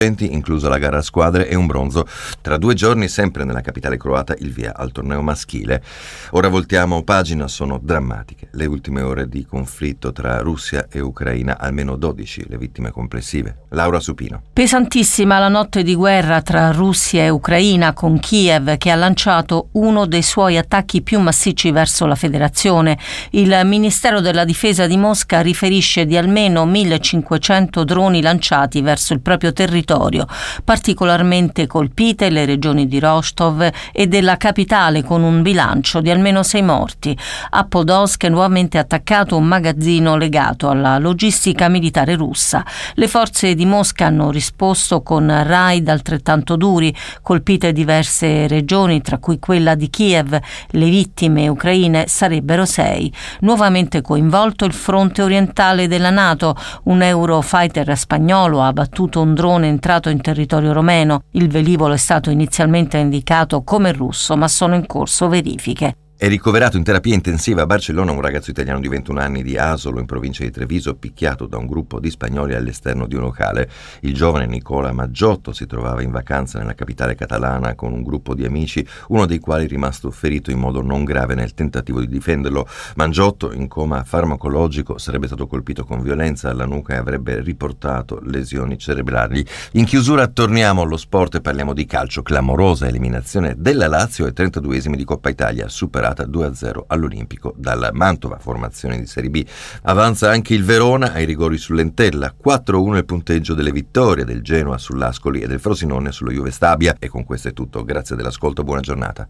inclusa la gara a squadre e un bronzo. Tra 2 giorni, sempre nella capitale croata, il via al torneo maschile. Ora voltiamo pagina, sono drammatiche le ultime ore di conflitto tra Russia e Ucraina, almeno 12 le vittime complessive. Laura Supino. Pesantissima la notte di guerra tra Russia e Ucraina, con Kiev che ha lanciato uno dei suoi attacchi più massicci verso la federazione. Il Ministero della Difesa di Mosca riferisce di almeno 1500 droni lanciati verso il proprio territorio. Particolarmente colpite le regioni di Rostov e della capitale, con un bilancio di almeno 6 morti. A Podolsk è nuovamente attaccato un magazzino legato alla logistica militare russa. Le forze di Mosca hanno risposto con raid altrettanto duri, colpite diverse regioni, tra cui quella di Kiev. Le vittime ucraine sarebbero 6. Nuovamente coinvolto il fronte orientale della NATO. Un Eurofighter spagnolo ha abbattuto un drone entrato in territorio romeno. Il velivolo è stato inizialmente indicato come russo, ma sono in corso verifiche. È ricoverato in terapia intensiva a Barcellona un ragazzo italiano di 21 anni di Asolo, in provincia di Treviso, picchiato da un gruppo di spagnoli all'esterno di un locale. Il giovane Nicola Maggiotto si trovava in vacanza nella capitale catalana con un gruppo di amici, uno dei quali è rimasto ferito in modo non grave nel tentativo di difenderlo. Maggiotto, in coma farmacologico, sarebbe stato colpito con violenza alla nuca e avrebbe riportato lesioni cerebrali. In chiusura torniamo allo sport e parliamo di calcio. Clamorosa eliminazione della Lazio ai 32esimi di Coppa Italia, superata 2-0 all'Olimpico dalla Mantova, formazione di Serie B. Avanza anche il Verona ai rigori sull'Entella, 4-1 il punteggio delle vittorie del Genoa sull'Ascoli e del Frosinone sullo Juve Stabia. E con questo è tutto, grazie dell'ascolto, buona giornata.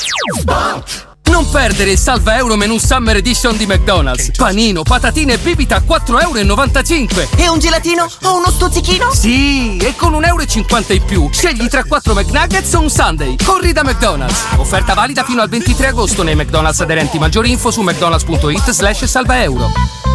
Non perdere il Salva Euro Menù Summer Edition di McDonald's. Panino, patatine e bibita a 4,95 €. E un gelatino o uno stuzzichino? Sì, e con 1,50 € in più scegli tra 4 McNuggets o un Sundae. Corri da McDonald's. Offerta valida fino al 23 agosto nei McDonald's aderenti. Maggiori info su mcdonalds.it/salvaeuro.